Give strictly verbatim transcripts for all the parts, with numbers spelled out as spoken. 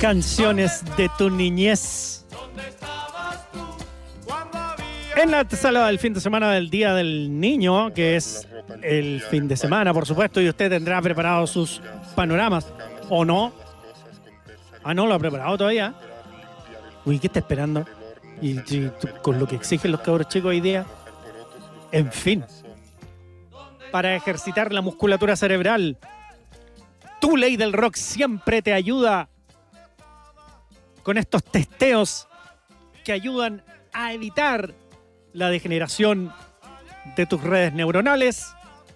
Canciones de tu niñez. En la sala del fin de semana del Día del Niño, que es el fin de semana, por supuesto, y usted tendrá preparados sus panoramas, ¿o no? Ah, ¿no lo ha preparado todavía? Uy, ¿qué está esperando? Y, y con lo que exigen los cabros chicos hoy día. En fin. Para ejercitar la musculatura cerebral, tu ley del rock siempre te ayuda con estos testeos que ayudan a evitar la degeneración de tus redes neuronales.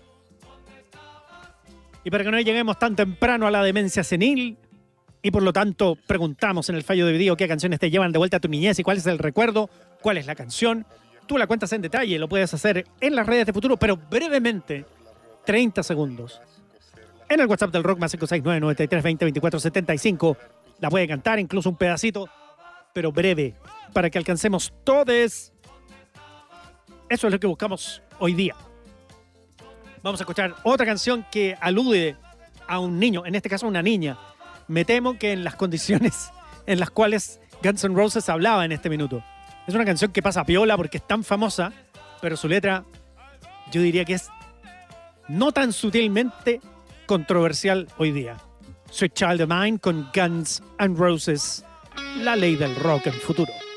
Y para que no lleguemos tan temprano a la demencia senil, y por lo tanto preguntamos en el fallo de video qué canciones te llevan de vuelta a tu niñez y cuál es el recuerdo, cuál es la canción. Tú la cuentas en detalle, lo puedes hacer en las redes de Futuro, pero brevemente, treinta segundos. En el WhatsApp del Rock, más cinco seis nueve, nueve tres dos cero, dos cuatro siete cinco. La puede cantar, incluso un pedacito, pero breve, para que alcancemos todos. Eso es lo que buscamos hoy día. Vamos a escuchar otra canción que alude a un niño, en este caso a una niña. Me temo que en las condiciones en las cuales Guns N' Roses hablaba en este minuto. Es una canción que pasa piola porque es tan famosa, pero su letra yo diría que es no tan sutilmente controversial hoy día. Sweet Child of Mine con Guns N' Roses, la ley del rock en Futuro.